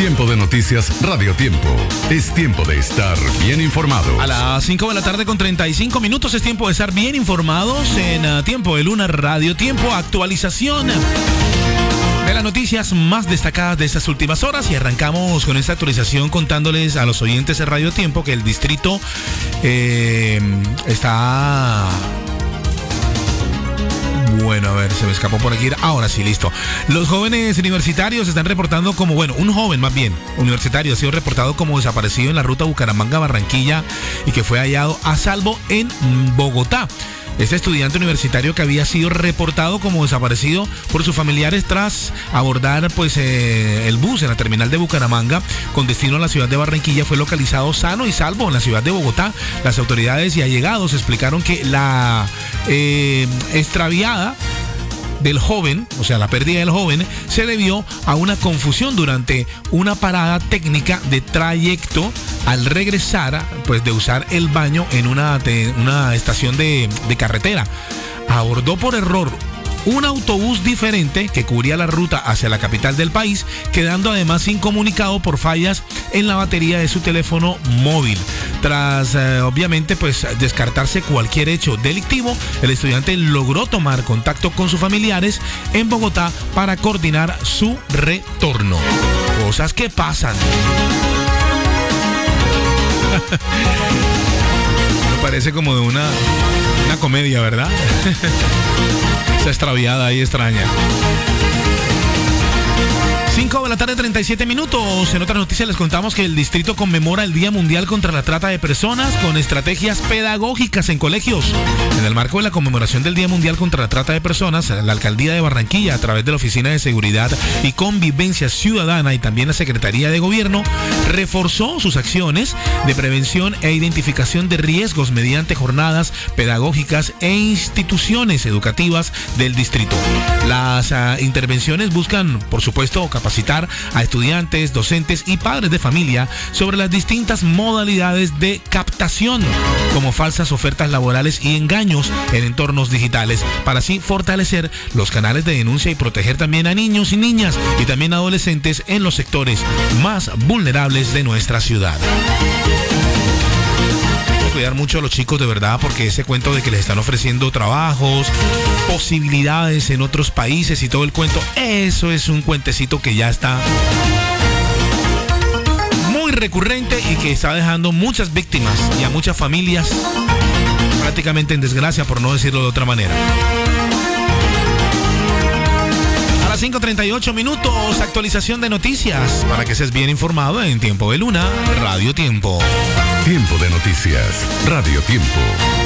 Tiempo de noticias, Radio Tiempo. Es tiempo de estar bien informados. A las 5 de la tarde con 35 minutos es tiempo de estar bien informados en Tiempo de Luna, Radio Tiempo. Actualización de las noticias más destacadas de estas últimas horas, y arrancamos con esta actualización contándoles a los oyentes de Radio Tiempo que el distrito está... Bueno, a ver, se me escapó por aquí. Ahora sí, listo. Los jóvenes universitarios se están reportando como, un joven más bien, universitario, ha sido reportado como desaparecido en la ruta Bucaramanga-Barranquilla y que fue hallado a salvo en Bogotá. Este estudiante universitario, que había sido reportado como desaparecido por sus familiares tras abordar el bus en la terminal de Bucaramanga con destino a la ciudad de Barranquilla, fue localizado sano y salvo en la ciudad de Bogotá. Las autoridades y allegados explicaron que la extraviada del joven, o sea, la pérdida del joven, se debió a una confusión durante una parada técnica de trayecto al regresar, de usar el baño en una estación de carretera. Abordó por error un autobús diferente que cubría la ruta hacia la capital del país, quedando además incomunicado por fallas en la batería de su teléfono móvil. Tras, obviamente, descartarse cualquier hecho delictivo, el estudiante logró tomar contacto con sus familiares en Bogotá para coordinar su retorno. Cosas que pasan. Me parece como de una comedia, ¿verdad? Esa extraviada y extraña. 5 de la tarde, 37 minutos. En otras noticias les contamos que el distrito conmemora el Día Mundial contra la Trata de Personas con estrategias pedagógicas en colegios. En el marco de la conmemoración del Día Mundial contra la Trata de Personas, la Alcaldía de Barranquilla, a través de la Oficina de Seguridad y Convivencia Ciudadana y también la Secretaría de Gobierno, reforzó sus acciones de prevención e identificación de riesgos mediante jornadas pedagógicas e instituciones educativas del distrito. Las intervenciones buscan, por supuesto, capacitar a estudiantes, docentes y padres de familia sobre las distintas modalidades de captación, como falsas ofertas laborales y engaños en entornos digitales, para así fortalecer los canales de denuncia y proteger también a niños y niñas y también adolescentes en los sectores más vulnerables de nuestra ciudad. Cuidar mucho a los chicos, de verdad, porque ese cuento de que les están ofreciendo trabajos, posibilidades en otros países y todo el cuento, eso es un cuentecito que ya está muy recurrente y que está dejando muchas víctimas y a muchas familias prácticamente en desgracia, por no decirlo de otra manera. A las 5:38 minutos, actualización de noticias para que estés bien informado en Tiempo de Luna, Radio Tiempo. Tiempo de noticias, Radio Tiempo.